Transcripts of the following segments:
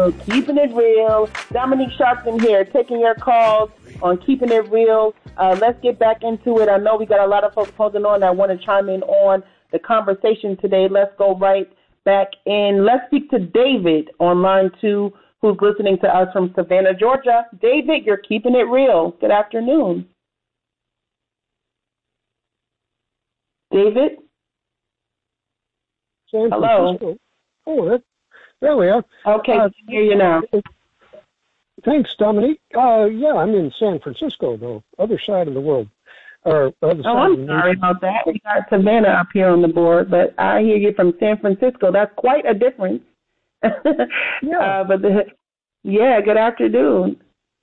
to Keeping It Real. Dominique Sharpton here, taking your calls on Keeping It Real. Let's get back into it. I know we got a lot of folks holding on that want to chime in on the conversation today. Let's go right back in. Let's speak to David on line 2, who's listening to us from Savannah, Georgia. David, you're Keeping It Real. Good afternoon. David? Hello. Oh, there we are. Okay, I can hear you now. Thanks, Dominique. Yeah, I'm in San Francisco, though, other side of the world. I'm sorry about that. We got Savannah up here on the board, but I hear you from San Francisco. That's quite a difference. Yeah. Good afternoon.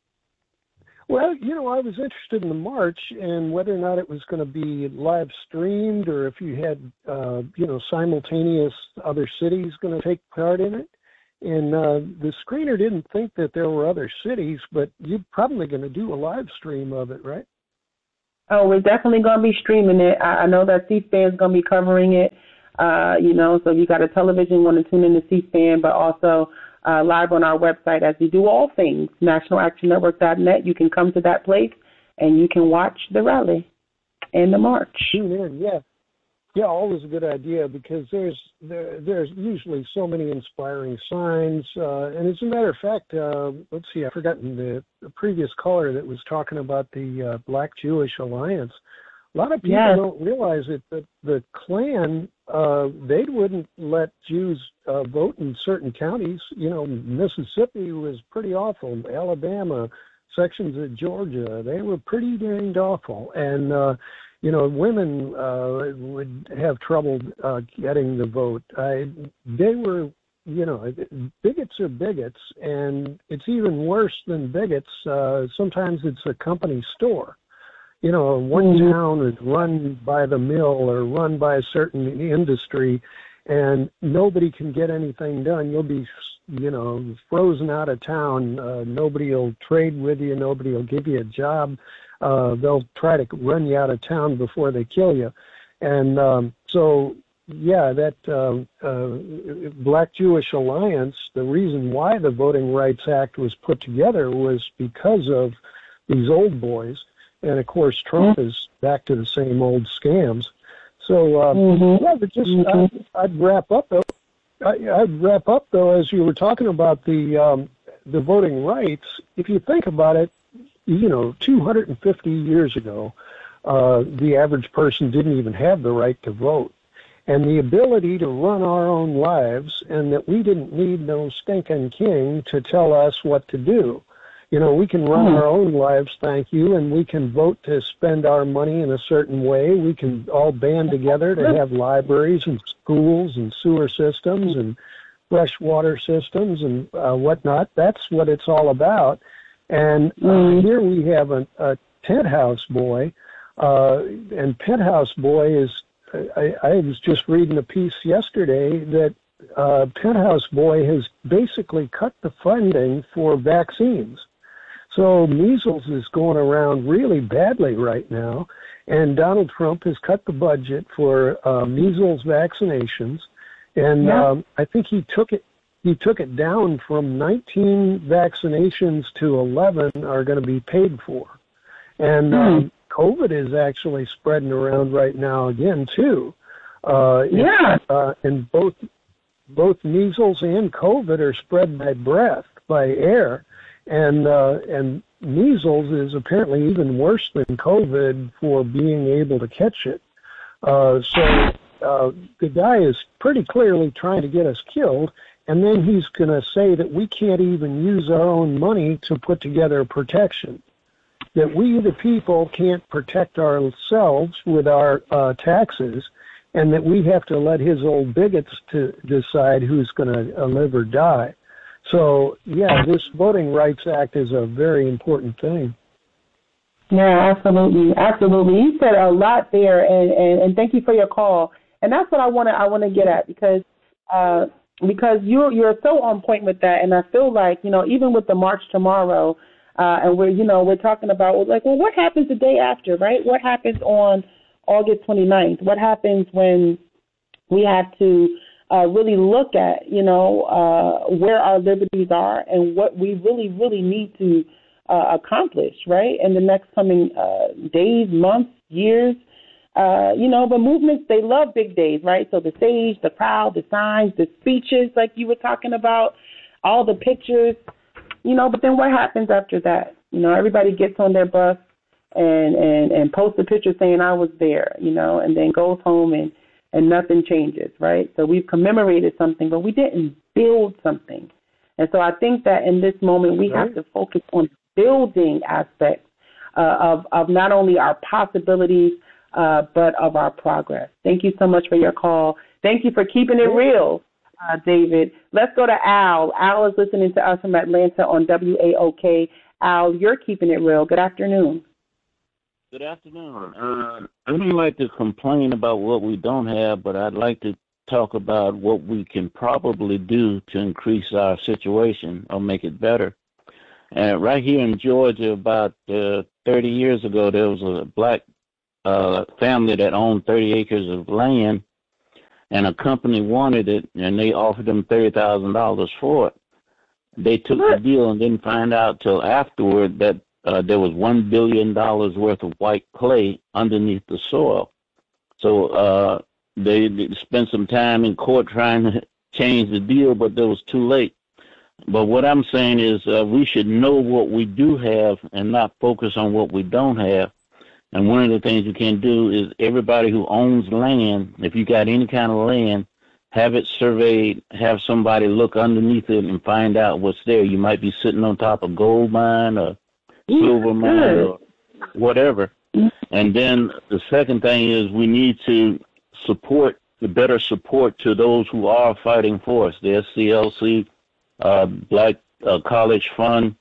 Well, I was interested in the march and whether or not it was going to be live streamed or if you had, simultaneous other cities going to take part in it. And the screener didn't think that there were other cities, but you're probably going to do a live stream of it, right? Oh, we're definitely going to be streaming it. I know that C-SPAN is going to be covering it, so if you got a television, want to tune in to C-SPAN, but also live on our website as we do all things, nationalactionnetwork.net. You can come to that place and you can watch the rally and the march. Tune in, yeah. Yeah, always a good idea because there's usually so many inspiring signs. And as a matter of fact, let's see, I've forgotten the previous caller that was talking about the Black Jewish Alliance. A lot of people don't realize it, but the Klan, they wouldn't let Jews vote in certain counties. Mississippi was pretty awful. Alabama, sections of Georgia, they were pretty danged awful. And, women would have trouble getting the vote. They were, bigots are bigots, and it's even worse than bigots. Sometimes it's a company store. One town is run by the mill or run by a certain industry, and nobody can get anything done. You'll be, frozen out of town. Nobody will trade with you. Nobody will give you a job. They'll try to run you out of town before they kill you. And that Black Jewish Alliance, the reason why the Voting Rights Act was put together was because of these old boys. And, of course, Trump is back to the same old scams. So, I'd wrap up, though. As you were talking about the voting rights. If you think about it, 250 years ago, the average person didn't even have the right to vote. And the ability to run our own lives, and that we didn't need no stinking king to tell us what to do. We can run our own lives, thank you, and we can vote to spend our money in a certain way. We can all band together to have libraries and schools and sewer systems and fresh water systems and whatnot. That's what it's all about. And here we have a Penthouse Boy, and Penthouse Boy is, I was just reading a piece yesterday that Penthouse Boy has basically cut the funding for vaccines. So measles is going around really badly right now, and Donald Trump has cut the budget for measles vaccinations, and I think he took it down from 19 vaccinations to 11 are going to be paid for. And COVID is actually spreading around right now again, too. And both measles and COVID are spread by breath, by air. And measles is apparently even worse than COVID for being able to catch it. So the guy is pretty clearly trying to get us killed, and then he's going to say that we can't even use our own money to put together protection, that we, the people, can't protect ourselves with our taxes, and that we have to let his old bigots to decide who's going to live or die. So, this Voting Rights Act is a very important thing. Yeah, absolutely. Absolutely. You said a lot there, and thank you for your call. And that's what I want to get at because you're so on point with that. And I feel like, even with the march tomorrow, and we're talking about, what happens the day after, right? What happens on August 29th? What happens when we have to really look at, where our liberties are and what we really, really need to accomplish, right, in the next coming days, months, years. But movements, they love big days, right? So the stage, the crowd, the signs, the speeches, like you were talking about, all the pictures, but then what happens after that? Everybody gets on their bus and posts a picture saying I was there, and then goes home and nothing changes, right? So we've commemorated something, but we didn't build something. And so I think that in this moment we have to focus on building aspects of not only our possibilities, but of our progress. Thank you so much for your call. Thank you for keeping it real, David. Let's go to Al. Al is listening to us from Atlanta on WAOK. Al, you're keeping it real. Good afternoon. Good afternoon. I don't like to complain about what we don't have, but I'd like to talk about what we can probably do to increase our situation or make it better. Right here in Georgia, about 30 years ago, there was a black family that owned 30 acres of land, and a company wanted it, and they offered them $30,000 for it. They took the deal and didn't find out till afterward that there was $1 billion worth of white clay underneath the soil. So they spent some time in court trying to change the deal, but it was too late. But what I'm saying is we should know what we do have and not focus on what we don't have. And one of the things you can do is everybody who owns land, if you got any kind of land, have it surveyed, have somebody look underneath it and find out what's there. You might be sitting on top of gold mine or silver mine or whatever. And then the second thing is we need to support, the better support to those who are fighting for us, the SCLC, Black College Fund,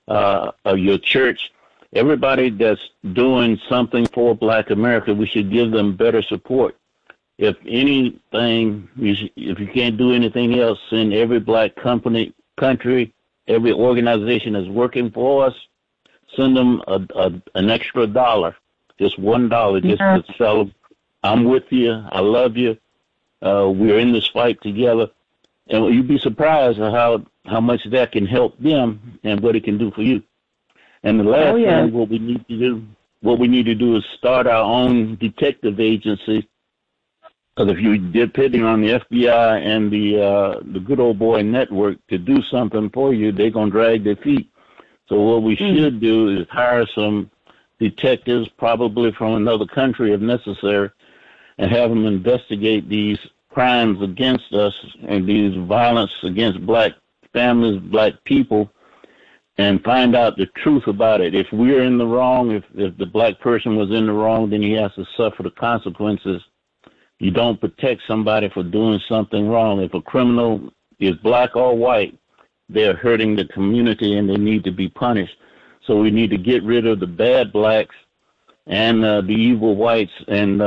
your church. Everybody that's doing something for Black America, we should give them better support. If anything, if you can't do anything else, send every Black country, every organization that's working for us, send them an extra $1, just $1, just to tell them, I'm with you, I love you, we're in this fight together. And you'd be surprised at how much that can help them and what it can do for you. And the last thing, what we need to do is start our own detective agency. Because if you're depending on the FBI and the good old boy network to do something for you, they're gonna drag their feet. So what we should do is hire some detectives, probably from another country if necessary, and have them investigate these crimes against us and these violence against Black families, Black people, and find out the truth about it. If we're in the wrong, if the Black person was in the wrong, then he has to suffer the consequences. You don't protect somebody for doing something wrong. If a criminal is Black or white, they're hurting the community and they need to be punished. So we need to get rid of the bad Blacks and the evil whites and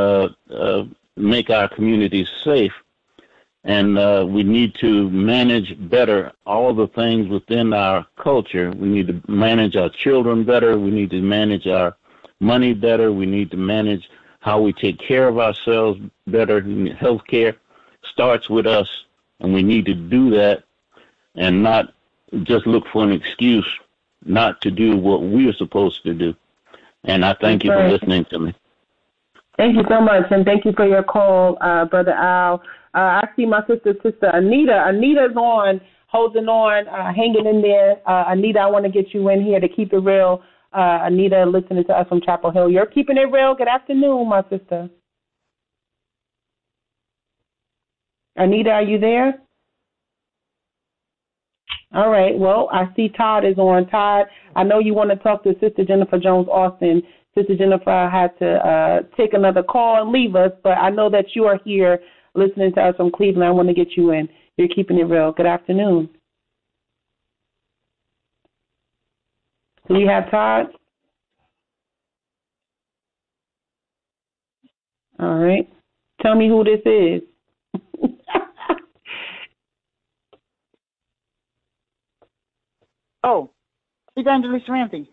make our communities safe. And we need to manage better all the things within our culture. We need to manage our children better. We need to manage our money better. We need to manage how we take care of ourselves better. Health care starts with us, and we need to do that and not just look for an excuse not to do what we're supposed to do. And I thank you for listening to me. Thank you so much, and thank you for your call, Brother Al. I see my sister Anita. Anita's on, holding on, hanging in there. Anita, I want to get you in here to keep it real. Anita, listening to us from Chapel Hill. You're keeping it real. Good afternoon, my sister. Anita, are you there? All right. Well, I see Todd is on. Todd, I know you want to talk to Sister Jennifer Jones Austin. Sister Jennifer had to take another call and leave us, but I know that you are here listening to us from Cleveland. I want to get you in. You're keeping it real. Good afternoon. Do we have Todd? All right. Tell me who this is. Oh, Evangelist Ramsey.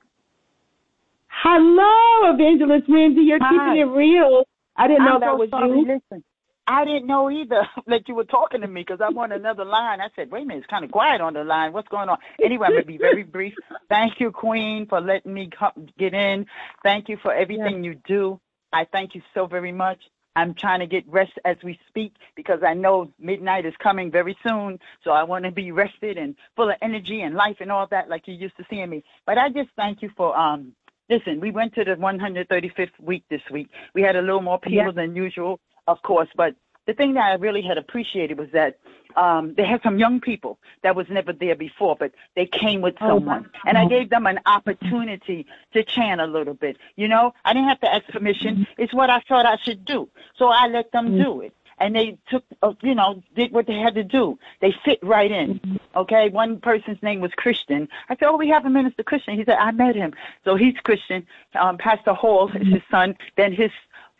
Hello, Evangelist Ramsey. You're keeping it real. I didn't know that was you. Listen, I didn't know either that you were talking to me because I'm on another line. I said, wait a minute, it's kind of quiet on the line. What's going on? Anyway, I'm going to be very brief. Thank you, Queen, for letting me get in. Thank you for everything you do. I thank you so very much. I'm trying to get rest as we speak because I know midnight is coming very soon. So I want to be rested and full of energy and life and all that like you used to seeing me. But I just thank you for listen, we went to the 135th week this week. We had a little more people than usual, of course, but the thing that I really had appreciated was that they had some young people that was never there before, but they came with someone. And I gave them an opportunity to chant a little bit. You know, I didn't have to ask permission. It's what I thought I should do. So I let them do it. And they took, did what they had to do. They fit right in, okay? One person's name was Christian. I said, we have a minister Christian. He said, I met him. So he's Christian. Pastor Hall is his son. Then his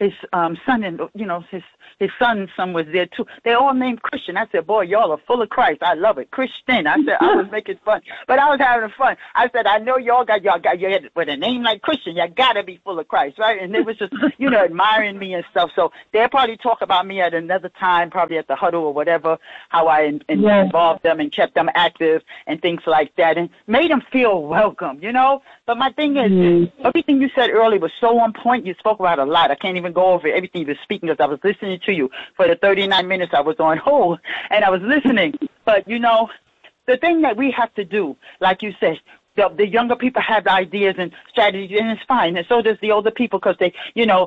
son and, his son's son was there too. They all named Christian. I said, boy, y'all are full of Christ. I love it. Christian. I said, I was making fun, but I was having fun. I said, I know y'all got with a name like Christian, you got to be full of Christ, right? And they was just, admiring me and stuff. So they'll probably talk about me at another time, probably at the huddle or whatever, how I involved them and kept them active and things like that and made them feel welcome, But my thing is, everything you said earlier was so on point. You spoke about a lot. I can't even go over everything you were speaking because I was listening to you for the 39 minutes I was on hold and I was listening. But, the thing that we have to do, like you said, the younger people have ideas and strategies, and it's fine. And so does the older people because they,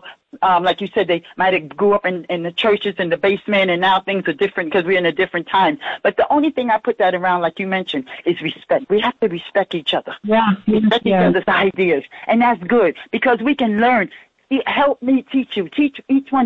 like you said, they might have grew up in the churches in the basement, and now things are different because we're in a different time. But the only thing I put that around, like you mentioned, is respect. We have to respect each other. Respect each other's ideas. And that's good because we can learn. Help me teach you. Teach one.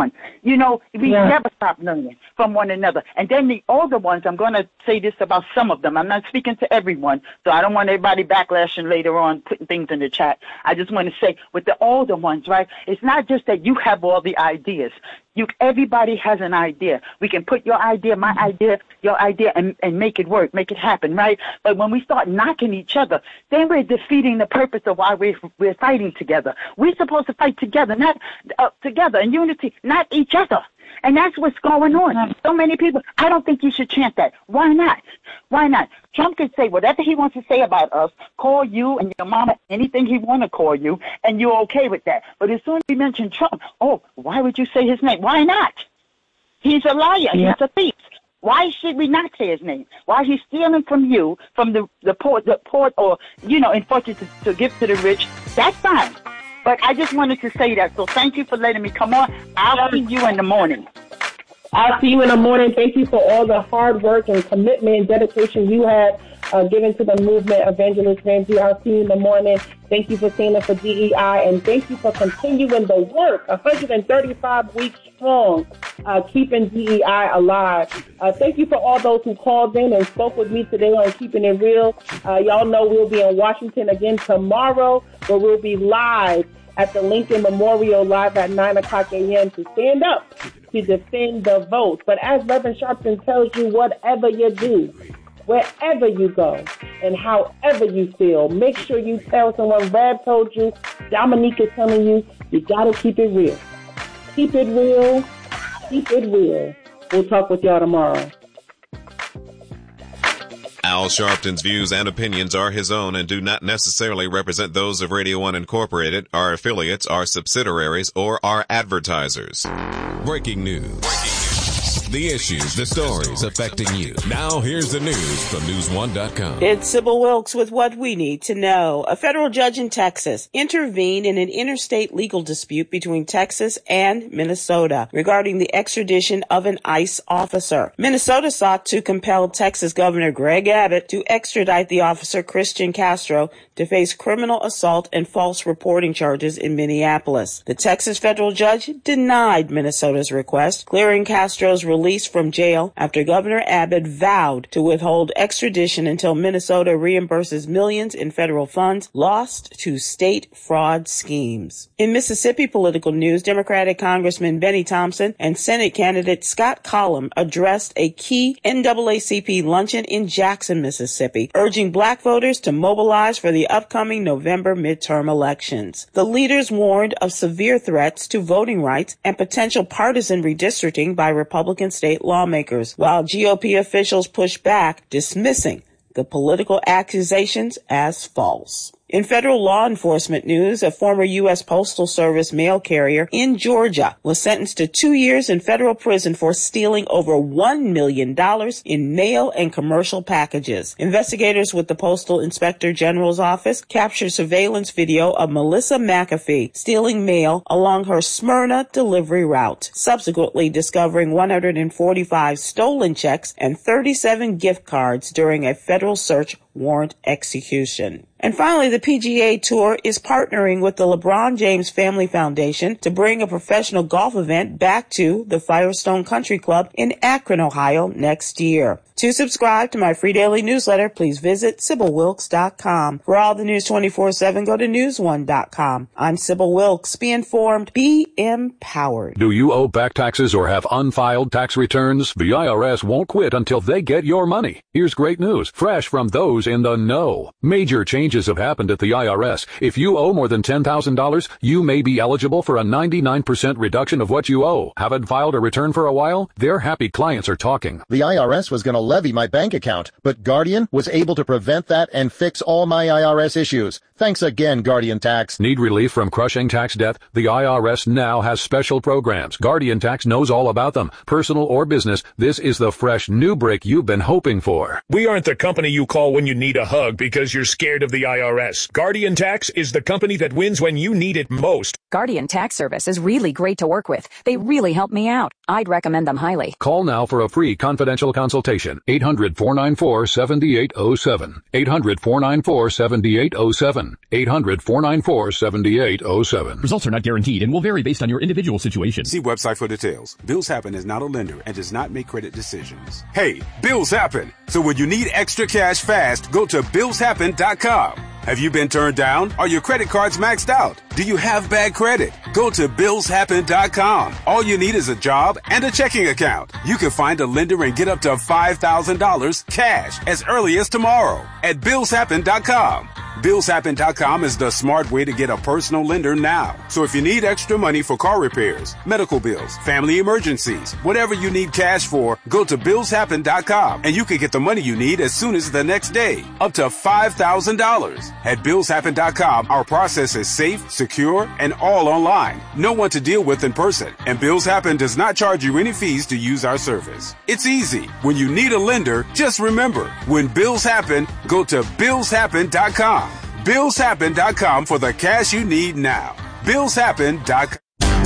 We never stop learning from one another. And then the older ones, I'm going to say this about some of them. I'm not speaking to everyone, so I don't want everybody backlashing later on, putting things in the chat. I just want to say with the older ones, right, it's not just that you have all the ideas. Everybody has an idea. We can put your idea, my idea, your idea, and make it work, make it happen, right? But when we start knocking each other, then we're defeating the purpose of why we're fighting together. We're supposed to fight together, not together in unity, not each other. And that's what's going on. So many people, I don't think you should chant that. Why not? Why not? Trump could say whatever he wants to say about us, call you and your mama anything he want to call you, and you're okay with that. But as soon as we mention Trump, why would you say his name? Why not? He's a liar. Yeah. He's a thief. Why should we not say his name? Why he's stealing from you, from the poor, or, in fortune to give to the rich, that's fine. But I just wanted to say that. So thank you for letting me come on. I'll see you in the morning. I'll see you in the morning. Thank you for all the hard work and commitment and dedication you have given to the movement, Evangelist Ramsey. I'll see you in the morning. Thank you for standing for DEI, and thank you for continuing the work, 135 weeks strong, keeping DEI alive. Thank you for all those who called in and spoke with me today on Keeping It Real. Y'all know we'll be in Washington again tomorrow, where we'll be live at the Lincoln Memorial live at 9 o'clock a.m. to stand up to defend the vote. But as Reverend Sharpton tells you, whatever you do, wherever you go, and however you feel, make sure you tell someone. Rev told you, Dominique is telling you, you got to keep it real. Keep it real. Keep it real. We'll talk with y'all tomorrow. Al Sharpton's views and opinions are his own and do not necessarily represent those of Radio One Incorporated, our affiliates, our subsidiaries, or our advertisers. Breaking news. The issues, the stories affecting you. Now here's the news from News1.com. It's Sybil Wilkes with what we need to know. A federal judge in Texas intervened in an interstate legal dispute between Texas and Minnesota regarding the extradition of an ICE officer. Minnesota sought to compel Texas Governor Greg Abbott to extradite the officer Christian Castro to face criminal assault and false reporting charges in Minneapolis. The Texas federal judge denied Minnesota's request, clearing Castro's release released from jail after Governor Abbott vowed to withhold extradition until Minnesota reimburses millions in federal funds lost to state fraud schemes. In Mississippi political news, Democratic Congressman Benny Thompson and Senate candidate Scott Collum addressed a key NAACP luncheon in Jackson, Mississippi, urging black voters to mobilize for the upcoming November midterm elections. The leaders warned of severe threats to voting rights and potential partisan redistricting by Republican state lawmakers, while GOP officials pushed back, dismissing the political accusations as false. In federal law enforcement news, a former U.S. Postal Service mail carrier in Georgia was sentenced to 2 years in federal prison for stealing over $1 million in mail and commercial packages. Investigators with the Postal Inspector General's office captured surveillance video of Melissa McAfee stealing mail along her Smyrna delivery route, subsequently discovering 145 stolen checks and 37 gift cards during a federal search warrant execution. And finally, the PGA Tour is partnering with the LeBron James Family Foundation to bring a professional golf event back to the Firestone Country Club in Akron, Ohio next year. To subscribe to my free daily newsletter, please visit SybylWilkes.com. For all the news 24/7, go to newsone.com. I'm Sybil Wilkes. Be informed, be empowered. Do you owe back taxes or have unfiled tax returns? The IRS won't quit until they get your money. Here's great news, fresh from those in the know. Major changes have happened at the IRS. If you owe more than $10,000, you may be eligible for a 99% reduction of what you owe. Haven't filed a return for a while? Their happy clients are talking. The IRS was going to levy my bank account, but Guardian was able to prevent that and fix all my IRS issues. Thanks again, Guardian Tax. Need relief from crushing tax debt? The IRS now has special programs. Guardian Tax knows all about them. Personal or business, this is the fresh new break you've been hoping for. We aren't the company you call when you need a hug because you're scared of the IRS. Guardian Tax is the company that wins when you need it most. Guardian Tax Service is really great to work with. They really help me out. I'd recommend them highly. Call now for a free confidential consultation. 800-494-7807. 800-494-7807. 800-494-7807. Results are not guaranteed and will vary based on your individual situation. See website for details. Bills Happen is not a lender and does not make credit decisions. Hey, bills happen. So when you need extra cash fast, go to BillsHappen.com. Have you been turned down? Are your credit cards maxed out? Do you have bad credit? Go to BillsHappen.com. All you need is a job and a checking account. You can find a lender and get up to $5,000 cash as early as tomorrow at BillsHappen.com. BillsHappen.com is the smart way to get a personal lender now. So if you need extra money for car repairs, medical bills, family emergencies, whatever you need cash for, go to BillsHappen.com and you can get the money you need as soon as the next day, up to $5,000. At BillsHappen.com, our process is safe, secure, and all online. No one to deal with in person. And Bills Happen does not charge you any fees to use our service. It's easy. When you need a lender, just remember, when bills happen, go to BillsHappen.com. BillsHappen.com for the cash you need now. BillsHappen.com.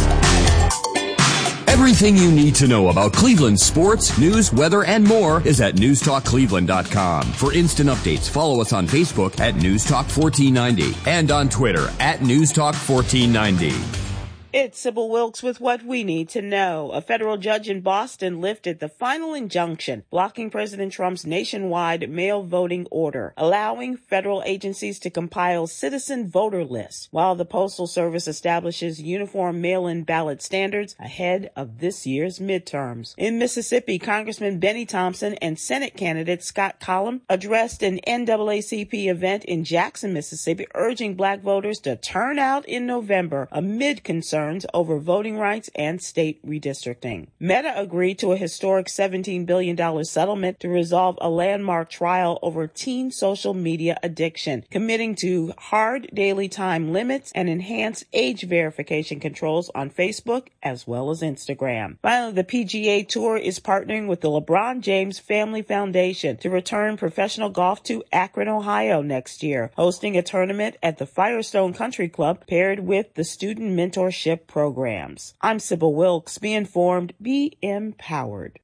Everything you need to know about Cleveland sports, news, weather, and more is at newstalkcleveland.com. For instant updates, follow us on Facebook at newstalk1490 and on Twitter at newstalk1490. It's Sybil Wilkes with what we need to know. A federal judge in Boston lifted the final injunction blocking President Trump's nationwide mail voting order, allowing federal agencies to compile citizen voter lists, while the Postal Service establishes uniform mail-in ballot standards ahead of this year's midterms. In Mississippi, Congressman Benny Thompson and Senate candidate Scott Collum addressed an NAACP event in Jackson, Mississippi, urging black voters to turn out in November amid concerns over voting rights and state redistricting. Meta agreed to a historic $17 billion settlement to resolve a landmark trial over teen social media addiction, committing to hard daily time limits and enhanced age verification controls on Facebook as well as Instagram. Finally, the PGA Tour is partnering with the LeBron James Family Foundation to return professional golf to Akron, Ohio next year, hosting a tournament at the Firestone Country Club paired with the student mentorship programs. I'm Sybil Wilkes. Be informed, be empowered.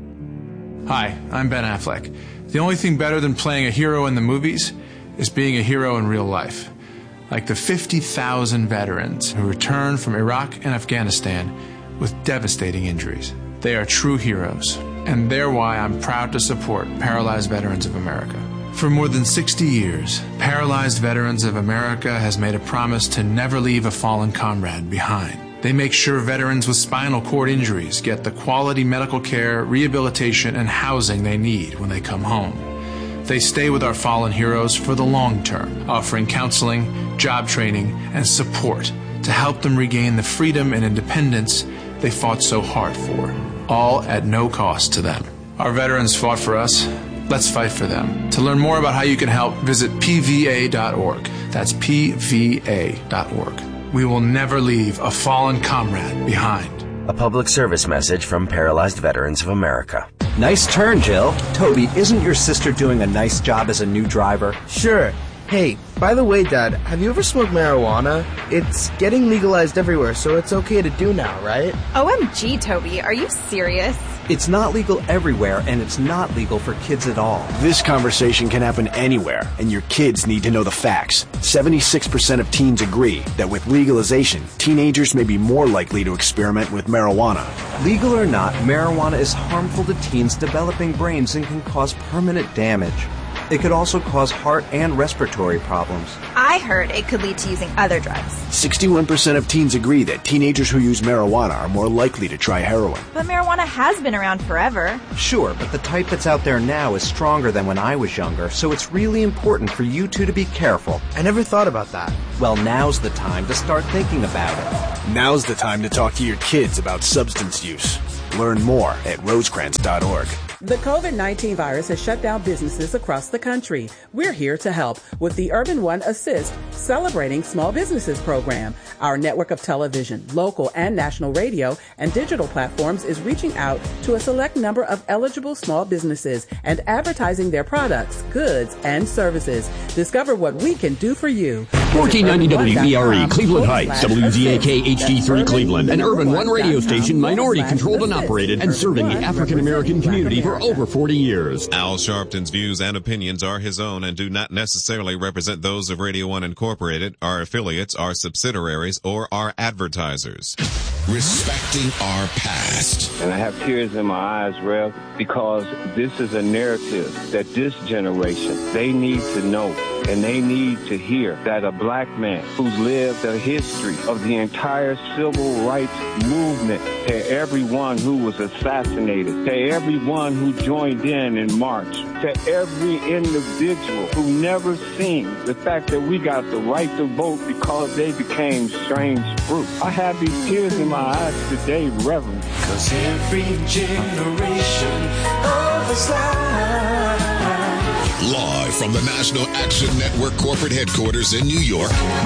Hi, I'm Ben Affleck. The only thing better than playing a hero in the movies is being a hero in real life. Like the 50,000 veterans who returned from Iraq and Afghanistan with devastating injuries. They are true heroes, and they're why I'm proud to support Paralyzed Veterans of America. For more than 60 years, Paralyzed Veterans of America has made a promise to never leave a fallen comrade behind. They make sure veterans with spinal cord injuries get the quality medical care, rehabilitation, and housing they need when they come home. They stay with our fallen heroes for the long term, offering counseling, job training, and support to help them regain the freedom and independence they fought so hard for, all at no cost to them. Our veterans fought for us. Let's fight for them. To learn more about how you can help, visit pva.org. That's pva.org. We will never leave a fallen comrade behind. A public service message from Paralyzed Veterans of America. Nice turn, Jill. Toby, isn't your sister doing a nice job as a new driver? Sure. Hey, by the way, Dad, have you ever smoked marijuana? It's getting legalized everywhere, so it's okay to do now, right? OMG, Toby, are you serious? It's not legal everywhere, and it's not legal for kids at all. This conversation can happen anywhere, and your kids need to know the facts. 76% of teens agree that with legalization, teenagers may be more likely to experiment with marijuana. Legal or not, marijuana is harmful to teens' developing brains and can cause permanent damage. It could also cause heart and respiratory problems. I heard it could lead to using other drugs. 61% of teens agree that teenagers who use marijuana are more likely to try heroin. But marijuana has been around forever. Sure, but the type that's out there now is stronger than when I was younger, so it's really important for you two to be careful. I never thought about that. Well, now's the time to start thinking about it. Now's the time to talk to your kids about substance use. Learn more at rosecrans.org. The COVID-19 virus has shut down businesses across the country. We're here to help with the Urban One Assist Celebrating Small Businesses program. Our network of television, local and national radio, and digital platforms is reaching out to a select number of eligible small businesses and advertising their products, goods, and services. Discover what we can do for you. 1490 WERE, Cleveland Heights, WZAK HD3 Cleveland, an Urban One radio station, minority controlled and operated, and serving the African American community for over 40 years. Al Sharpton's views and opinions are his own and do not necessarily represent those of Radio One Incorporated, our affiliates, our subsidiaries, or our advertisers. Respecting our past. And I have tears in my eyes, Rev, because this is a narrative that this generation, they need to know and they need to hear that a black man who's lived a history of the entire civil rights movement, to everyone who was assassinated, to everyone who joined in March, to every individual who never seen the fact that we got the right to vote because they became strange fruit. I have these tears in my eyes today, Reverend. Cause every generation of us life. Live from the National Action Network corporate headquarters in New York,